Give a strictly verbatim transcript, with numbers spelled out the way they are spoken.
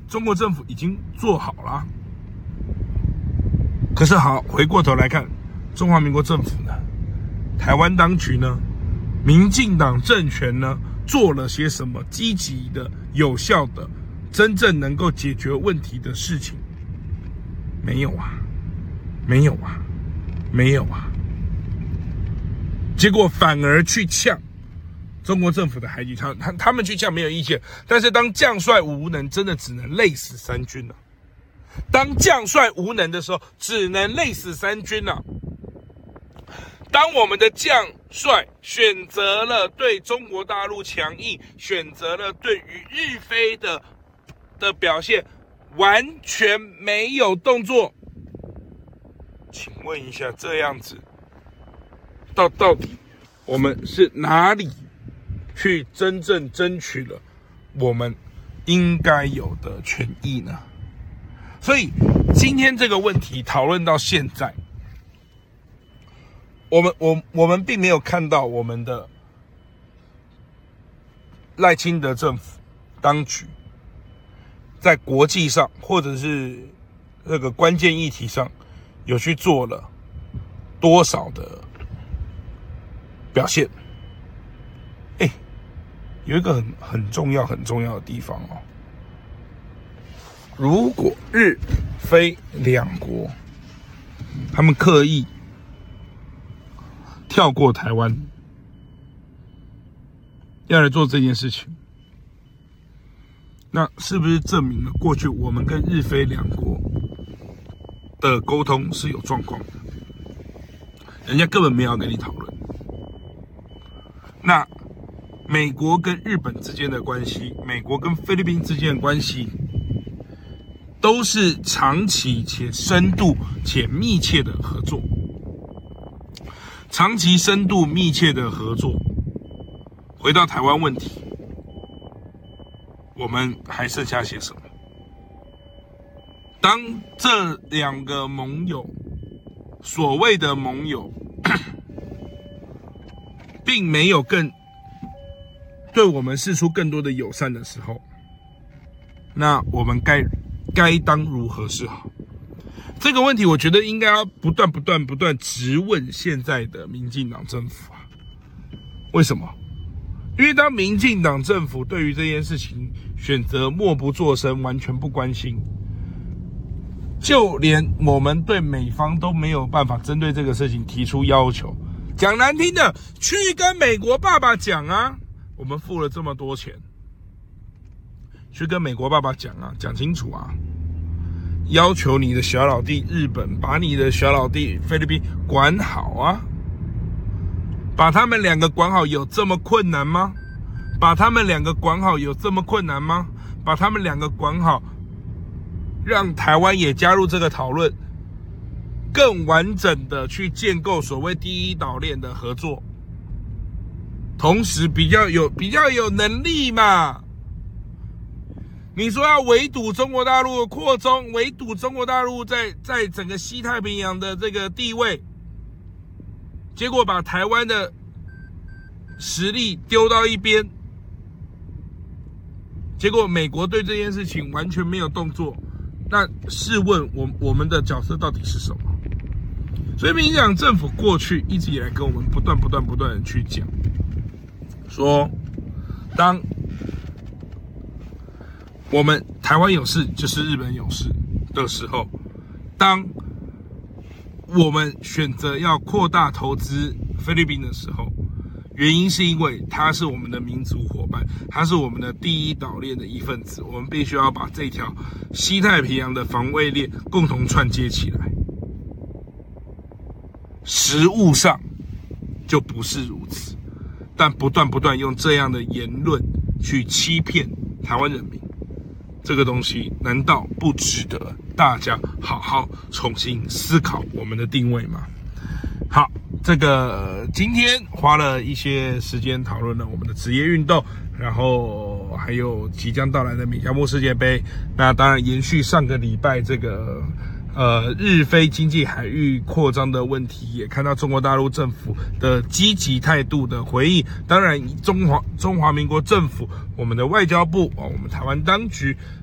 中国政府已经做好了。可是好，回过头来看，中华民国政府呢，台湾当局呢，民进党政权呢，做了些什么积极的、有效的、真正能够解决问题的事情？没有啊，没有啊，没有啊。结果反而去呛中国政府的海警，他他他们去呛没有意见，但是当将帅无能，真的只能累死三军了。当将帅无能的时候，只能累死三军了。当我们的将帅选择了对中国大陆强硬，选择了对于日菲的的表现完全没有动作，请问一下，这样子到到底我们是哪里去真正争取了我们应该有的权益呢？所以今天这个问题讨论到现在，我们我我们并没有看到我们的赖清德政府当局在国际上或者是这个关键议题上有去做了多少的表现。哎，有一个很很重要很重要的地方哦。如果日菲两国他们刻意跳过台湾，要来做这件事情，那是不是证明了过去我们跟日菲两国的沟通是有状况的？人家根本没有要跟你讨论。那美国跟日本之间的关系，美国跟菲律宾之间的关系，都是长期且深度且密切的合作。长期深度密切的合作，回到台湾问题，我们还剩下些什么？当这两个盟友，所谓的盟友，并没有更对我们释出更多的友善的时候，那我们该该当如何是好？这个问题，我觉得应该要不断、不断、不断质问现在的民进党政府啊。为什么？因为当民进党政府对于这件事情选择默不作声，完全不关心，就连我们对美方都没有办法针对这个事情提出要求。讲难听的，去跟美国爸爸讲啊，我们付了这么多钱，去跟美国爸爸讲啊，讲清楚啊。要求你的小老弟日本把你的小老弟菲律宾管好啊，把他们两个管好有这么困难吗？把他们两个管好有这么困难吗？把他们两个管好，让台湾也加入这个讨论，更完整的去建构所谓第一岛链的合作，同时比较有比较有能力嘛。你说要围堵中国大陆的扩充，围堵中国大陆在在整个西太平洋的这个地位，结果把台湾的实力丢到一边，结果美国对这件事情完全没有动作，那试问我我们的角色到底是什么？所以民进党政府过去一直以来跟我们不断不断不断的去讲，说当我们台湾有事就是日本有事的时候，当我们选择要扩大投资菲律宾的时候，原因是因为它是我们的民族伙伴，它是我们的第一岛链的一份子，我们必须要把这条西太平洋的防卫链共同串接起来。实务上就不是如此，但不断不断用这样的言论去欺骗台湾人民，这个东西难道不值得大家好好重新思考我们的定位吗？好，这个今天花了一些时间讨论了我们的职业运动，然后还有即将到来的美加墨世界杯。那当然延续上个礼拜这个呃日菲经济海域扩张的问题，也看到中国大陆政府的积极态度的回应。当然中华中华民国政府，我们的外交部啊，我们台湾当局